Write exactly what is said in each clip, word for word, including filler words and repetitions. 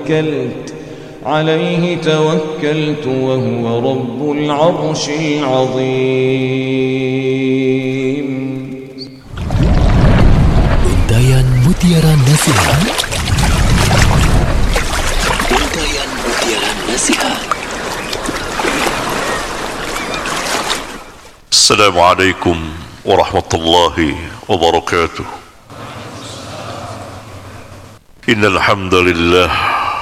توكلت عليه توكلت وهو رب العرش العظيم. Untayan Mutiara Nasihat. Untayan Mutiara Nasihat. Assalamualaikum warahmatullahi wabarakatuh. Innal hamdalillah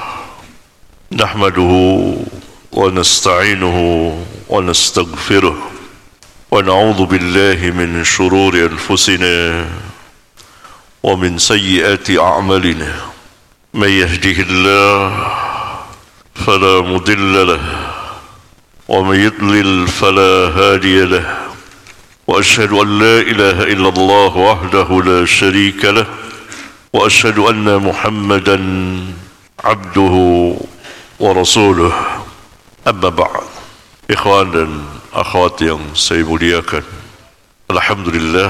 nahmaduhu wa nasta'inuhu wa nastaghfiruh wa na'udzu billahi min shururi anfusina wa min sayyiati a'malina. May yahdihillahu fala mudilla lahu wa may yudlil fala hadiya lahu. Wa ashhadu an la ilaha illallah wahdahu la sharika lahu wa ashhadu anna Muhammadan abduhu wa rasuluh. Amma ba'd. Ikhwan dan akhwat yang saya muliakan, alhamdulillah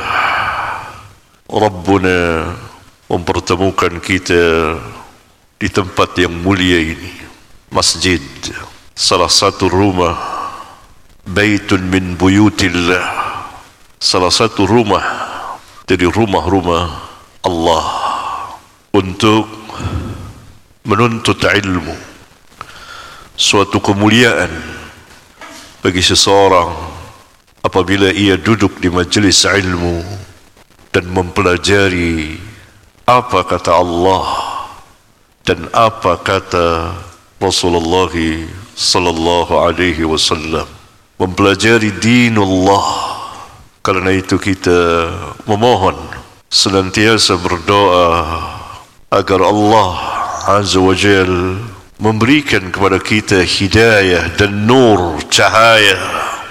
Rabbuna mempertemukan kita di tempat yang mulia ini, masjid, salah satu rumah, baitun min buyutillah, salah satu rumah dari rumah-rumah Allah, untuk menuntut ilmu. Suatu kemuliaan bagi seseorang apabila ia duduk di majlis ilmu dan mempelajari apa kata Allah dan apa kata Rasulullah sallallahu alaihi wasallam, mempelajari dinullah. Karena itu kita memohon, senantiasa berdoa agar Allah Azza wa Jal memberikan kepada kita hidayah dan nur, cahaya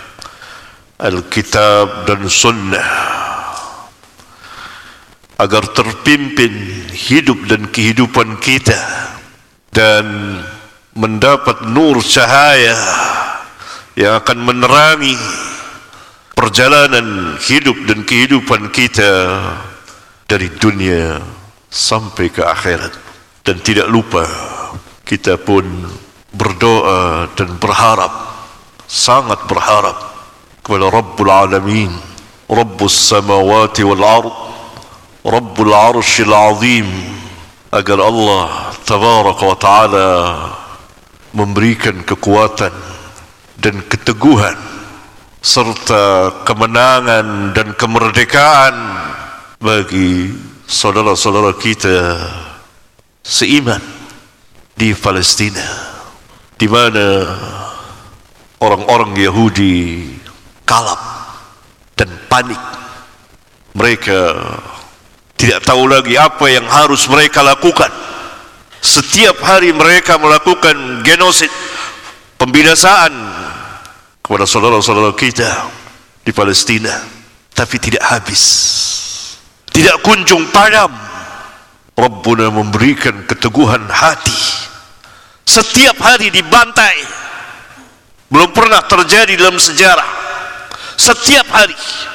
Alkitab dan Sunnah, agar terpimpin hidup dan kehidupan kita dan mendapat nur cahaya yang akan menerangi perjalanan hidup dan kehidupan kita dari dunia sampai ke akhirat. Dan tidak lupa kita pun berdoa dan berharap, sangat berharap kepada Rabbul Alamin, Rabbus Samawati wal Ard, Rabbul Arshil Azim, agar Allah Tabaraka wa Ta'ala memberikan kekuatan dan keteguhan serta kemenangan dan kemerdekaan bagi saudara-saudara kita seiman di Palestina, di mana orang-orang Yahudi kalap dan panik. Mereka tidak tahu lagi apa yang harus mereka lakukan. Setiap hari mereka melakukan genosid, pembinasaan kepada saudara-saudara kita di Palestina, tapi tidak habis, tidak kunjung padam. Rabbuna memberikan keteguhan hati. Setiap hari dibantai, belum pernah terjadi dalam sejarah. Setiap hari,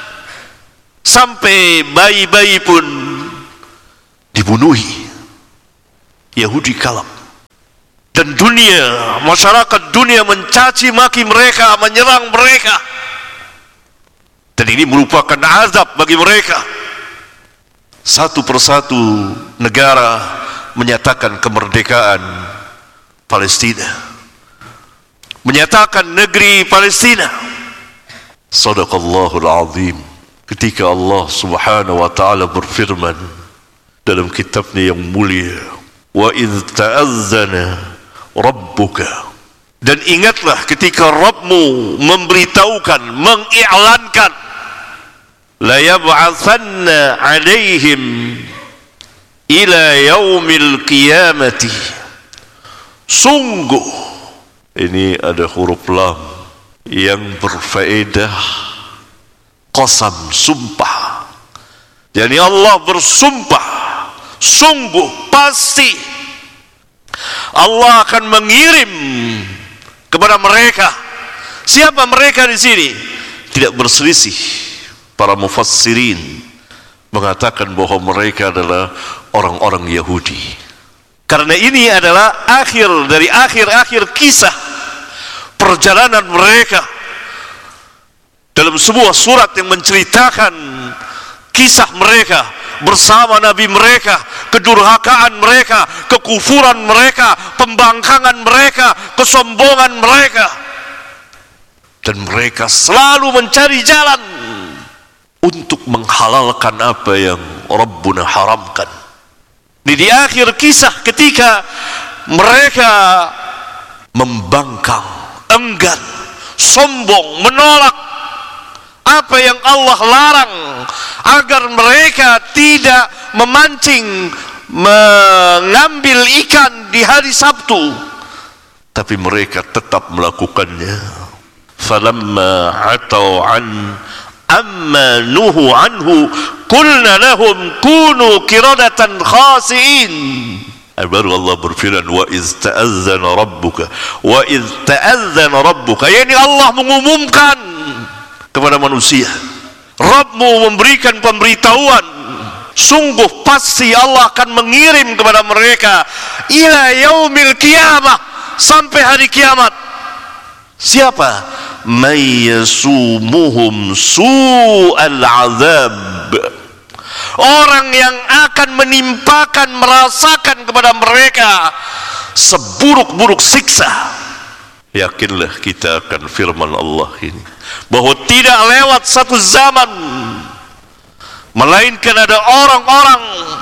sampai bayi-bayi pun dibunuhi. Yahudi kalap, dan dunia, masyarakat dunia mencaci maki mereka, menyerang mereka, dan ini merupakan azab bagi mereka. Satu persatu negara menyatakan kemerdekaan Palestina, menyatakan negeri Palestina. Sadaqallahul Azim. Ketika Allah Subhanahu wa Ta'ala berfirman dalam kitabnya yang mulia, wa idh ta'azzana rabbuka, dan ingatlah ketika Rabbmu memberitahukan, mengiklankan, la yab'atsanna 'alaihim ila yaumil qiyamati. Sungguh, ini ada huruf lam yang berfaedah qasam, sumpah. Jadi Allah bersumpah, sungguh, pasti Allah akan mengirim kepada mereka. Siapa mereka di sini? Tidak berselisih. Para mufassirin mengatakan bahwa mereka adalah orang-orang Yahudi. Karena ini adalah akhir dari akhir-akhir kisah perjalanan mereka dalam sebuah surat yang menceritakan kisah mereka bersama Nabi mereka, kedurhakaan mereka, kekufuran mereka, pembangkangan mereka, kesombongan mereka, dan mereka selalu mencari jalan untuk menghalalkan apa yang Rabbuna haramkan. Ini di akhir kisah ketika mereka membangkang, enggan, sombong, menolak apa yang Allah larang, agar mereka tidak memancing, mengambil ikan di hari Sabtu, tapi mereka tetap melakukannya. Falamma atau an amma nuhu anhu qulna lahum kunu qiradatan khasiin. Baru Allah berfirman, wa iz ta'azzana rabbuka wa iz ta'azzana rabbuka, yakni Allah mengumumkan kepada manusia, Rabbmu memberikan pemberitahuan, sungguh pasti Allah akan mengirim kepada mereka ila yaumil qiyamah, sampai hari kiamat. Siapa? May yasumuhum su'al azab, orang yang akan menimpakan, merasakan kepada mereka seburuk-buruk siksa. Yakinlah kita akan firman Allah ini, bahwa tidak lewat satu zaman melainkan ada orang-orang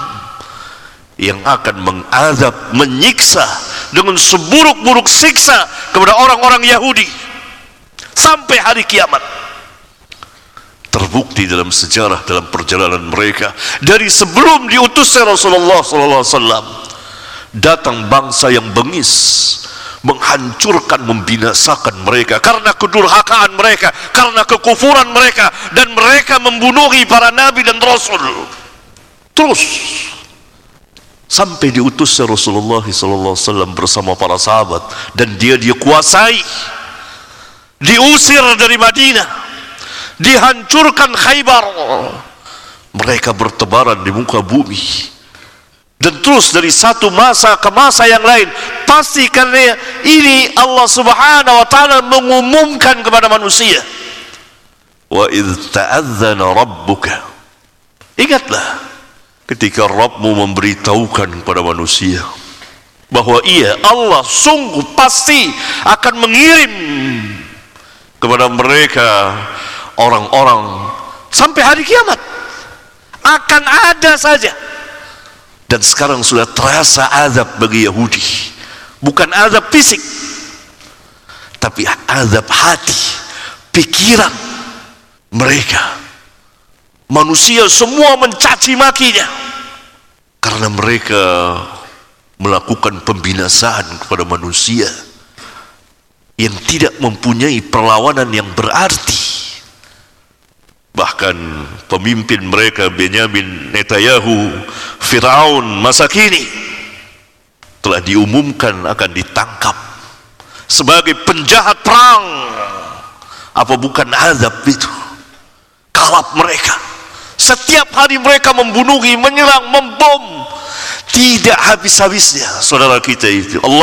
yang akan mengazab, menyiksa dengan seburuk-buruk siksa kepada orang-orang Yahudi sampai hari kiamat. Terbukti dalam sejarah, dalam perjalanan mereka dari sebelum diutusnya Rasulullah sallallahu alaihi wasallam, datang bangsa yang bengis, menghancurkan, membinasakan mereka karena kedurhakaan mereka, karena kekufuran mereka, dan mereka membunuhi para nabi dan rasul. Terus sampai diutusnya Rasulullah sallallahu alaihi wasallam bersama para sahabat, dan dia dia kuasai, diusir dari Madinah, dihancurkan Khaybar, mereka bertebaran di muka bumi. Dan terus dari satu masa ke masa yang lain, pasti karena ini Allah subhanahu wa ta'ala mengumumkan kepada manusia, wa idh ta'adzana rabbuka, ingatlah ketika Rabbmu memberitahukan kepada manusia bahwa ia, Allah, sungguh pasti akan mengirim kepada mereka orang-orang sampai hari kiamat, akan ada saja. Dan sekarang sudah terasa azab bagi Yahudi, bukan azab fisik, tapi azab hati, pikiran mereka. Manusia semua mencaci makinya karena mereka melakukan pembinasaan kepada manusia yang tidak mempunyai perlawanan yang berarti. Bahkan pemimpin mereka Benyamin Netanyahu, Firaun masa kini, telah diumumkan akan ditangkap sebagai penjahat perang. Apa bukan azab itu? Kalap mereka, setiap hari mereka membunuhi, menyerang, membom, tidak habis-habisnya. Saudara kita itu, Allah